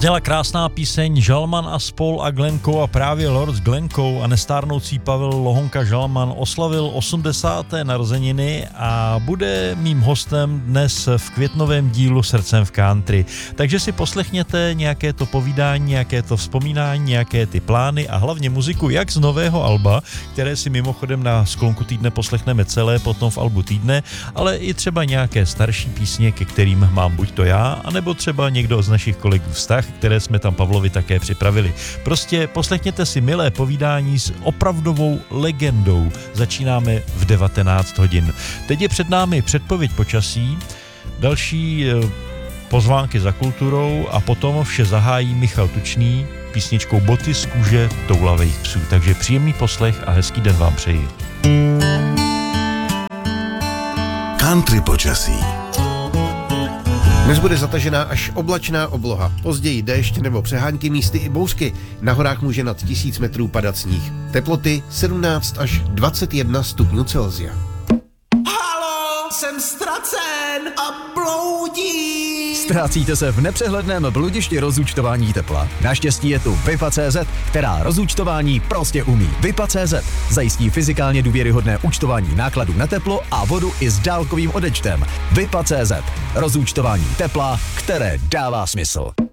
Zazněla krásná píseň Žalman a spol a Glencoe a právě Lord Glencoe a nestárnoucí Pavel Lohonka Žalman oslavil 80. narozeniny a bude mým hostem dnes v květnovém dílu Srdcem v country. Takže si poslechněte nějaké to povídání, nějaké to vzpomínání, nějaké ty plány a hlavně muziku jak z nového alba, které si mimochodem na sklonku týdne poslechneme celé, potom v albu týdne, ale i třeba nějaké starší písně, ke kterým mám buď to já, anebo třeba někdo z našich kolegů vztah, které jsme tam Pavlovi také připravili. Prostě poslechněte si milé povídání s opravdovou legendou. Začínáme v 19 hodin. Teď je před námi předpověď počasí, další pozvánky za kulturou a potom vše zahájí Michal Tučný písničkou Boty z kůže toulavých psů. Takže příjemný poslech a hezký den vám přeji. Country počasí. Dnes bude zatažená až oblačná obloha, později déšť nebo přehánky, místy i bouřky. Na horách může nad 1000 metrů padat sníh. Teploty 17 až 21 stupňů Celsia. Halo, jsem ztracen a bloudím. Ztrácíte se v nepřehledném bludišti rozúčtování tepla. Naštěstí je tu Vipa.cz, která rozúčtování prostě umí. Vipa.cz zajistí fyzikálně důvěryhodné účtování nákladů na teplo a vodu i s dálkovým odečtem. Vipa.cz rozúčtování tepla, které dává smysl.